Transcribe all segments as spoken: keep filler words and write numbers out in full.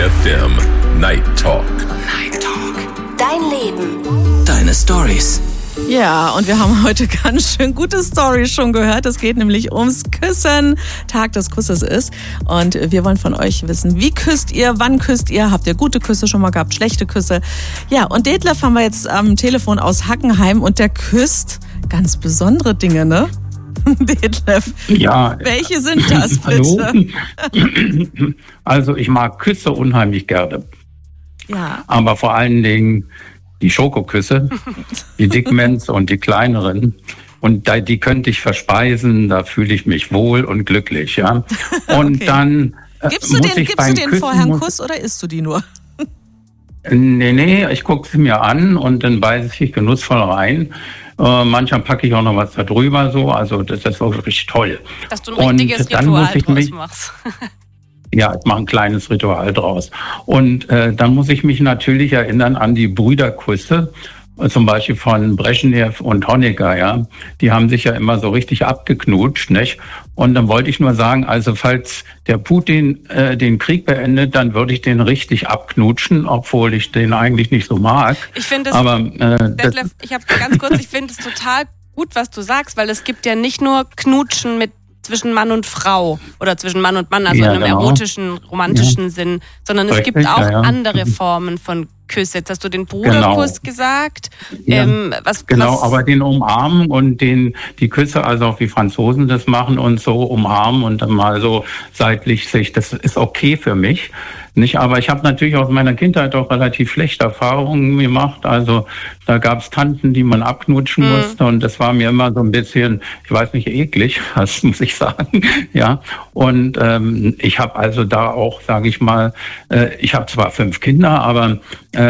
F M Night Talk. Night Talk. Dein Leben. Deine Storys. Ja, und wir haben heute ganz schön gute Storys schon gehört. Es geht nämlich ums Küssen. Tag des Kusses ist. Und wir wollen von euch wissen, wie küsst ihr, wann küsst ihr? Habt ihr gute Küsse schon mal gehabt, schlechte Küsse? Ja, und Detlef haben wir jetzt am Telefon aus Hackenheim und der küsst ganz besondere Dinge, ne? Detlef, ja, welche sind das bitte? Hallo? Also ich mag Küsse unheimlich gerne. Ja. Aber vor allen Dingen die Schokoküsse, die Dickmans und die kleineren. Und da, die könnte ich verspeisen, da fühle ich mich wohl und glücklich. Ja. Und okay. dann äh, Gibst du muss den, ich gibst du den Küssen, vorher einen muss, Kuss oder isst du die nur? Nee, nee, ich gucke sie mir an und dann beiße ich genussvoll rein. Äh, manchmal packe ich auch noch was da drüber, so. Also das ist wirklich toll. Dass du ein richtiges und dann Ritual muss ich draus mich, machst. Ja, ich mache ein kleines Ritual draus. Und äh, dann muss ich mich natürlich erinnern an die Brüderküsse, zum Beispiel von Brezhnev und Honecker, ja. Die haben sich ja immer so richtig abgeknutscht, nicht? Und dann wollte ich nur sagen, also falls der Putin äh, den Krieg beendet, dann würde ich den richtig abknutschen, obwohl ich den eigentlich nicht so mag. Ich finde es, Aber, äh, Detlef, ich habe ganz kurz, ich finde es total gut, was du sagst, weil es gibt ja nicht nur Knutschen mit zwischen Mann und Frau oder zwischen Mann und Mann, also ja, in einem genau. erotischen, romantischen ja. Sinn, sondern es Richtig, gibt auch ja, ja. andere Formen von Küsse. Jetzt hast du den Bruderkuss genau. gesagt. Ja. Ähm, was, genau, was, aber den umarmen und den die Küsse, also auch wie Franzosen das machen und so umarmen und dann mal so seitlich sich, das ist okay für mich. Nicht, aber ich habe natürlich aus meiner Kindheit auch relativ schlechte Erfahrungen gemacht. Also da gab es Tanten, die man abknutschen mhm. musste und das war mir immer so ein bisschen, ich weiß nicht, eklig, das muss ich sagen. Ja, und ähm, ich habe also da auch, sage ich mal, äh, ich habe zwar fünf Kinder, aber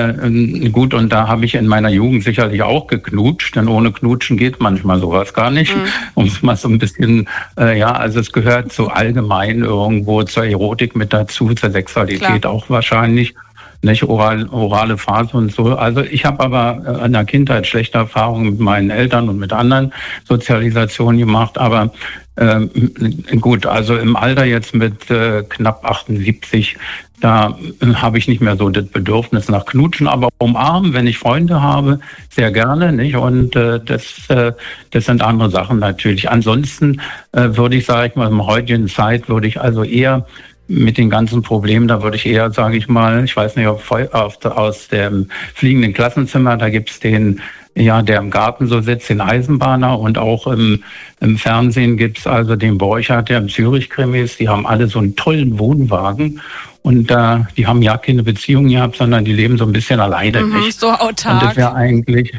äh, gut, und da habe ich in meiner Jugend sicherlich auch geknutscht, denn ohne Knutschen geht manchmal sowas gar nicht. Mhm. Um es mal so ein bisschen, äh, ja, also es gehört so allgemein irgendwo zur Erotik mit dazu, zur Sexualität. Klar. Auch wahrscheinlich, nicht oral, orale Phase und so. Also ich habe aber in der Kindheit schlechte Erfahrungen mit meinen Eltern und mit anderen Sozialisationen gemacht. Aber äh, gut, also im Alter jetzt mit äh, knapp achtundsiebzig, da äh, habe ich nicht mehr so das Bedürfnis nach Knutschen, aber umarmen, wenn ich Freunde habe, sehr gerne, nicht? Und äh, das, äh, das sind andere Sachen natürlich. Ansonsten äh, würde ich sagen, in der heutigen Zeit würde ich also eher mit den ganzen Problemen, da würde ich eher, sage ich mal, ich weiß nicht, ob auf, aus dem fliegenden Klassenzimmer, da gibt's den, ja, der im Garten so sitzt, den Eisenbahner, und auch im, im Fernsehen gibt's also den Borchardt, der im Zürich-Krimis, die haben alle so einen tollen Wohnwagen und äh, die haben ja keine Beziehung gehabt, sondern die leben so ein bisschen alleine, mhm, nicht? So autark. Und das wäre eigentlich...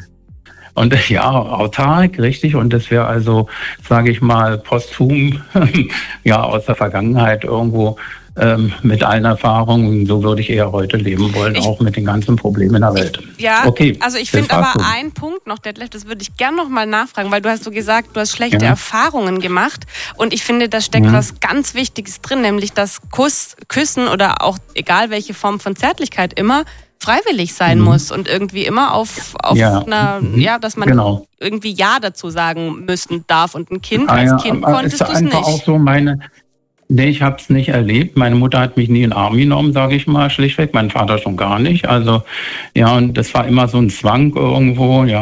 Und ja, autark, richtig. Und das wäre also, sage ich mal, posthum, ja, aus der Vergangenheit irgendwo ähm, mit allen Erfahrungen. So würde ich eher heute leben wollen, ich, auch mit den ganzen Problemen in der Welt. Ich, ja, okay, also ich finde aber einen Punkt noch, Detlef, das würde ich gerne noch mal nachfragen, weil du hast so gesagt, du hast schlechte ja. Erfahrungen gemacht. Und ich finde, da steckt ja. was ganz Wichtiges drin, nämlich dass Kuss, Küssen oder auch egal welche Form von Zärtlichkeit immer freiwillig sein mhm. muss und irgendwie immer auf, auf ja. einer, ja, dass man genau. irgendwie Ja dazu sagen müssen darf. Und ein Kind, ah, als ja, Kind konntest du es nicht. Auch so meine, nee, ich habe es nicht erlebt. Meine Mutter hat mich nie in den Arm genommen, sage ich mal, schlichtweg. Mein Vater schon gar nicht. Also, ja, und das war immer so ein Zwang irgendwo, ja,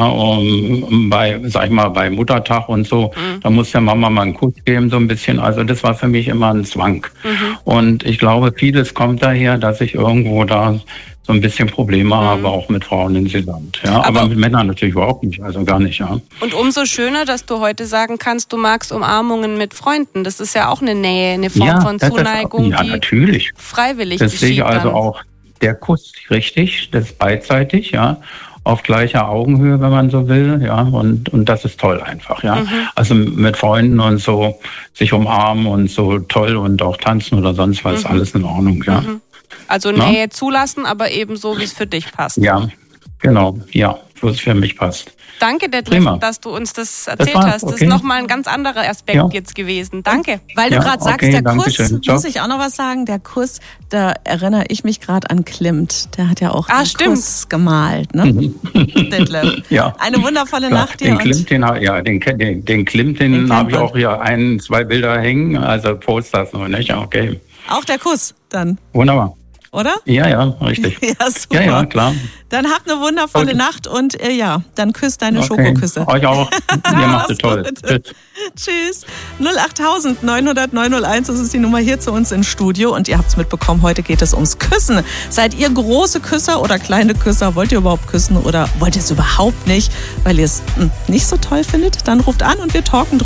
um, bei, sag ich mal, bei Muttertag und so. Mhm. Da muss der Mama mal einen Kuss geben, so ein bisschen. Also, das war für mich immer ein Zwang. Mhm. Und ich glaube, vieles kommt daher, dass ich irgendwo da so ein bisschen Probleme mhm. habe, auch mit Frauen insgesamt. Ja, aber, aber mit Männern natürlich überhaupt nicht, also gar nicht. Ja. Und umso schöner, dass du heute sagen kannst, du magst Umarmungen mit Freunden. Das ist ja auch eine Nähe, eine Form ja, von Zuneigung, das, ja, die natürlich. freiwillig das geschieht. Sehe ich also dann. auch der Kuss, richtig, das ist beidseitig, ja, auf gleicher Augenhöhe, wenn man so will, ja, und und das ist toll einfach, ja. Mhm. Also mit Freunden und so sich umarmen und so toll und auch tanzen oder sonst was, mhm. alles in Ordnung, ja. Mhm. Also Nähe ja? zulassen, aber eben so, wie es für dich passt. Ja, genau, ja, so es für mich passt. Danke, Detlef, dass du uns das erzählt das hast. Das okay. ist nochmal ein ganz anderer Aspekt ja. jetzt gewesen. Danke. Weil du ja, gerade sagst, okay, der Kuss, schön. muss ich auch noch was sagen, der Kuss, da erinnere ich mich gerade an Klimt. Der hat ja auch ah, den stimmt. Kuss gemalt, ne? Detlef. Ja. Eine wundervolle ja, Nacht dir. Den Klimt, den, ja, den, den, den Klimt, den, den habe ich auch hier ein, zwei Bilder hängen, also Posters nur, nicht? Okay. Auch der Kuss dann. Wunderbar. oder? Ja, ja, richtig. Ja, super. Ja, ja, klar. Dann habt eine wundervolle Okay. Nacht und äh, ja, dann küsst deine Okay. Schokoküsse. Euch auch. Ihr macht es toll. gut. Tschüss. Tschüss. null acht neun hundert neun null eins, das ist die Nummer hier zu uns ins Studio. Und ihr habt es mitbekommen, heute geht es ums Küssen. Seid ihr große Küsser oder kleine Küsser? Wollt ihr überhaupt küssen oder wollt ihr es überhaupt nicht, weil ihr es nicht so toll findet? Dann ruft an und wir talken drüber.